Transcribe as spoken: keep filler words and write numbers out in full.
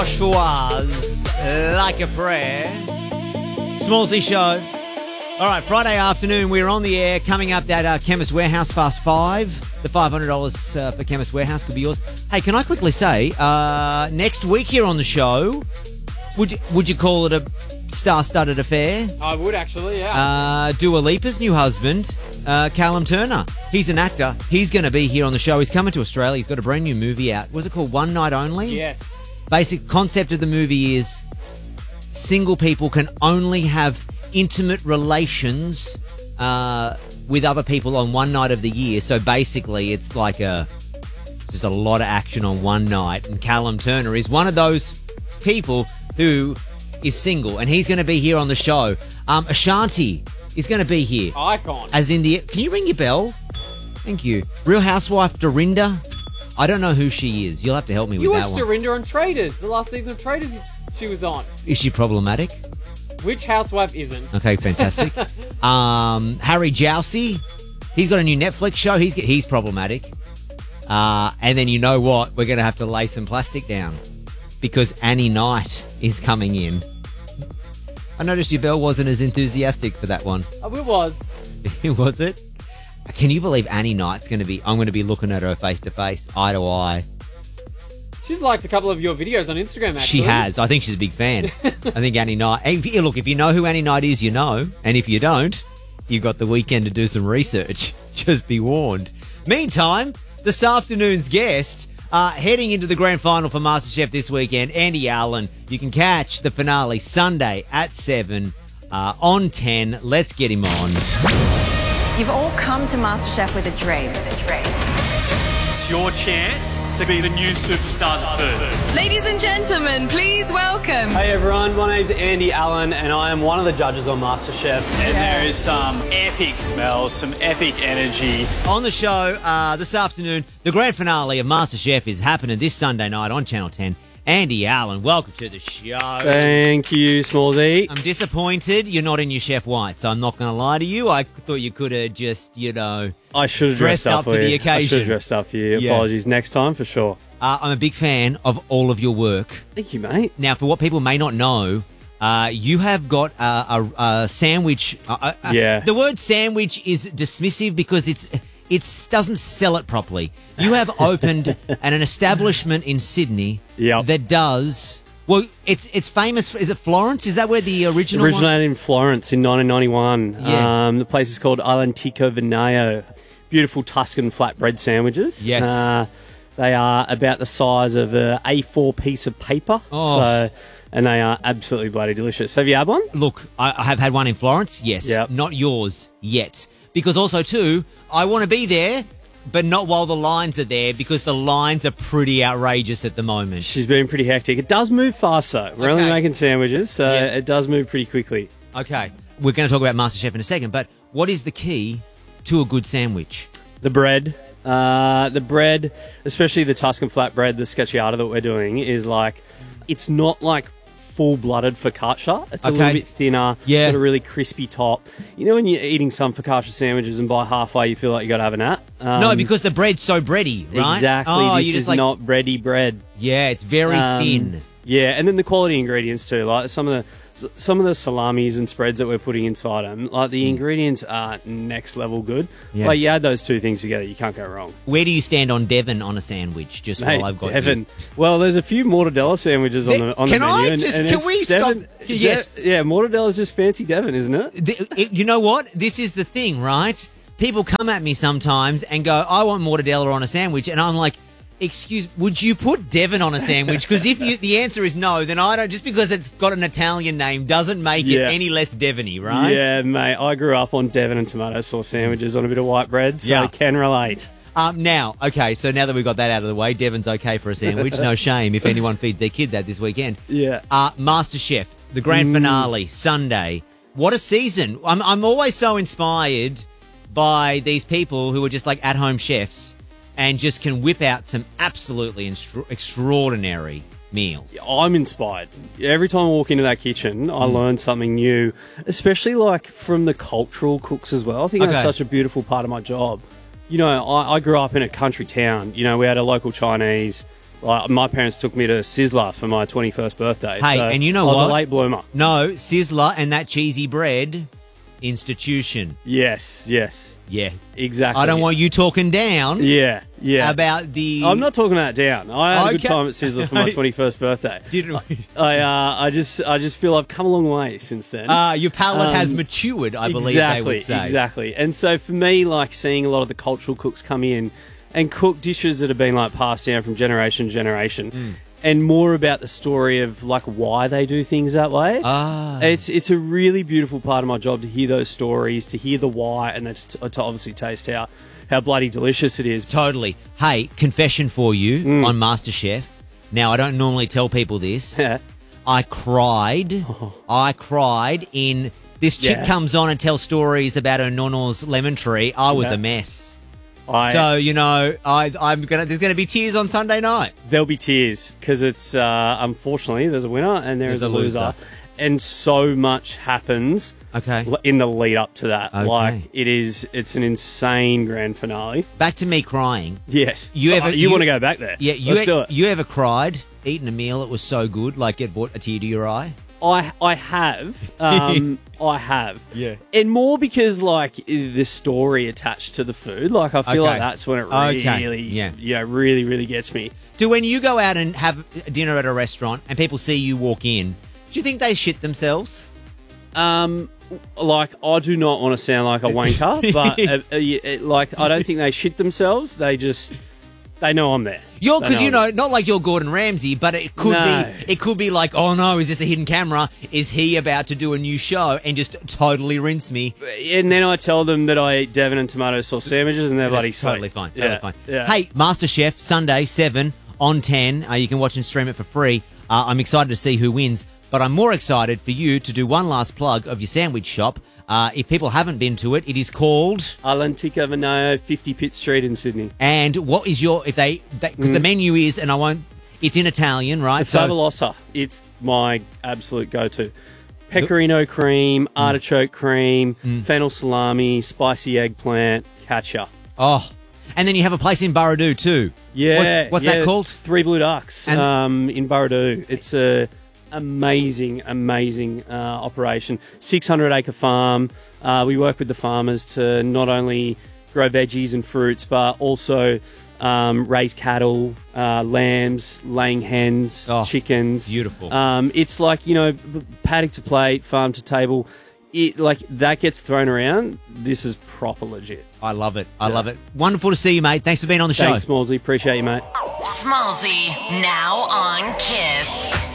Was like a prayer. Smallsy Show. All right, Friday afternoon, we're on the air. Coming up, that uh, Chemist Warehouse Fast Five. The five hundred dollars uh, for Chemist Warehouse could be yours. Hey, can I quickly say, uh, next week here on the show, would you, would you call it a star-studded affair? I would actually, yeah. Uh, Dua Lipa's new husband, uh, Callum Turner. He's an actor. He's going to be here on the show. He's coming to Australia. He's got a brand new movie out. Was it called One Night Only? Yes. Basic concept of the movie is single people can only have intimate relations uh, with other people on one night of the year. So basically, it's like a it's just a lot of action on one night. And Callum Turner is one of those people who is single, and he's going to be here on the show. Um, Ashanti is going to be here. Icon. As in the... Can you ring your bell? Thank you. Real Housewife Dorinda. I don't know who she is. You'll have to help me you with that one. You watched Dorinda on Traders, the last season of Traders she was on. Is she problematic? Which housewife isn't? Okay, fantastic. um, Harry Jowsey, he's got a new Netflix show. He's he's problematic. Uh, and then you know what? We're going to have to lay some plastic down because Annie Knight is coming in. I noticed your bell wasn't as enthusiastic for that one. Oh, it was. Was it? Can you believe Annie Knight's going to be... I'm going to be looking at her face-to-face, eye-to-eye. She's liked a couple of your videos on Instagram, actually. She has. I think she's a big fan. I think Annie Knight... If you, look, if you know who Annie Knight is, you know. And if you don't, you've got the weekend to do some research. Just be warned. Meantime, this afternoon's guest, uh, heading into the grand final for MasterChef this weekend, Andy Allen. You can catch the finale Sunday at seven uh, on ten. Let's get him on. You've all come to MasterChef with a dream. With a dream. It's your chance to be the new superstars of food. Ladies and gentlemen, please welcome. Hey everyone, my name's Andy Allen and I am one of the judges on MasterChef. And there is some epic smells, some epic energy. On the show uh, this afternoon, the grand finale of MasterChef is happening this Sunday night on Channel ten. Andy Allen, welcome to the show. Thank you, Smallsy. I'm disappointed you're not in your Chef Whites. I'm not going to lie to you. I thought you could have just, you know... I should have dressed, dressed up, up for, for the you. occasion. I should have dressed up for you. Yeah. Apologies. Next time, for sure. Uh, I'm a big fan of all of your work. Thank you, mate. Now, for what people may not know, uh, you have got a, a, a sandwich... Uh, uh, yeah. The word sandwich is dismissive because it's... It doesn't sell it properly. You have opened an, an establishment in Sydney yep. that does... Well, it's it's famous for... Is it Florence? Is that where the original Originated one? in Florence in nineteen ninety-one. Yeah. Um, the place is called All'Antico Vinaio. Beautiful Tuscan flatbread sandwiches. Yes. Uh, they are about the size of an A four piece of paper. Oh. So, and they are absolutely bloody delicious. Have you had one? Look, I, I have had one in Florence, yes. Yep. Not yours yet. Because also, too, I want to be there, but not while the lines are there because the lines are pretty outrageous at the moment. She's been pretty hectic. It does move fast, though. We're Okay. only making sandwiches, so Yeah. it does move pretty quickly. Okay. We're going to talk about MasterChef in a second, but what is the key to a good sandwich? The bread. Uh, the bread, especially the Tuscan flatbread, the Scacciata that we're doing, is like, it's not like full-blooded focaccia. It's a Okay. little bit thinner. Yeah. It's got a really crispy top. You know when you're eating some focaccia sandwiches and by halfway you feel like you got to have a nap? Um, no, because the bread's so bready, right? Exactly. Oh, this you is just like, not bready bread. Yeah, it's very Um, thin. Yeah, and then the quality ingredients too. Like some of the some of the salamis and spreads that we're putting inside them. Like the ingredients are next level good. Yeah. Like you add those two things together, you can't go wrong. Where do you stand on Devon on a sandwich? Just Hey, while I've got Devon. you. Well, there's a few mortadella sandwiches on the on Can the I menu. and- just- and can it's we stop- Devon, Yes. De- yeah, mortadella's just fancy Devon, isn't it? The- it- you know what? This is the thing, right? People come at me sometimes and go, I want mortadella on a sandwich. And I'm like, excuse, would you put Devon on a sandwich? Because if you, the answer is no, then I don't, just because it's got an Italian name doesn't make Yeah. it any less Devon-y, right? Yeah, mate. I grew up on Devon and tomato sauce sandwiches on a bit of white bread, so Yeah. I can relate. Um, now, okay, so now that we've got that out of the way, Devon's okay for a sandwich. No shame if anyone feeds their kid that this weekend. Yeah. Uh, MasterChef, the grand finale, Sunday. What a season. I'm, I'm always so inspired by these people who are just like at-home chefs and just can whip out some absolutely instru- extraordinary meals. I'm inspired. Every time I walk into that kitchen, I learn something new, especially like from the cultural cooks as well. I think Okay. that's such a beautiful part of my job. You know, I, I grew up in a country town. You know, we had a local Chinese, Like, my parents took me to Sizzler for my twenty-first birthday. Hey, so and you know I was what? a late bloomer. No, Sizzler and that cheesy bread, institution. Yes, yes, Yeah. exactly. I don't want you talking down Yeah, yeah. about the... I'm not talking that down. I had a good Okay. time at Sizzler for my twenty-first birthday. Didn't we? I, uh, I just, I just feel I've come a long way since then. Uh, your palate Um, has matured, I believe exactly, they would say. Exactly. And so for me, like seeing a lot of the cultural cooks come in and cook dishes that have been like passed down from generation to generation, Mm. and more about the story of like why they do things that way. Ah. It's it's a really beautiful part of my job to hear those stories, to hear the why, and then to, to obviously taste how how bloody delicious it is. Totally. Hey, confession for you Mm. on MasterChef. Now, I don't normally tell people this. Yeah. I cried. I cried in... This chick Yeah. comes on and tells stories about her nonno's lemon tree. I was Yeah. a mess. I, So, you know, I, I'm gonna. There's going to be tears on Sunday night. There'll be tears because it's uh, unfortunately there's a winner and there There's is a a loser. loser. And so much happens Okay. l- in the lead up to that. Okay. Like it is, it's an insane grand finale. Back to me crying. Yes, You Oh, ever- you, you- want to go back there? Yeah, you, let's e- do it. you ever cried eating a meal? It was so good, like it brought a tear to your eye. I I have, um, I have, Yeah. and more because like the story attached to the food. Like I feel Okay. like that's when it Okay. really, Yeah. you know, really really gets me. Do when you go out and have dinner at a restaurant and people see you walk in, do you think they shit themselves? Um, like I do not want to sound like a wanker, but uh, uh, yeah, it- like I don't think they shit themselves. They just they know I'm there. You're They because you I'm know, not like you're Gordon Ramsay, but it could No. be. It could be like, oh no, is this a hidden camera? Is he about to do a new show and just totally rinse me? there. And then I tell them that I eat Devon and tomato sauce sandwiches, and they're bloody That's sweet. totally fine. Totally Yeah, fine. yeah. Hey, MasterChef Sunday seven on ten. Uh, you can watch and stream it for free. Uh, I'm excited to see who wins, but I'm more excited for you to do one last plug of your sandwich shop. Uh, if people haven't been to it, it is called. Alantica Venao, fifty Pitt Street in Sydney. And what is your if they because the menu is and I won't. It's in Italian, right? It's Favolosa. It's my absolute go-to. Pecorino cream, artichoke cream, fennel salami, spicy eggplant, catcher. oh, and then you have a place in Burradoo too. Yeah. What's, what's yeah, that called? Three Blue Ducks And- um, in Burradoo. It's a amazing, amazing uh, operation. six hundred acre farm. Uh, we work with the farmers to not only grow veggies and fruits, but also um, raise cattle, uh, lambs, laying hens, Oh, chickens. beautiful. Um, it's like, you know, b- paddock to plate, farm to table. It, like, that gets thrown around. This is proper legit. I love it. I Yeah. love it. Wonderful to see you, mate. Thanks for being on the show. Thanks, Smallsy. Appreciate you, mate. Smallsy, now on Kiss.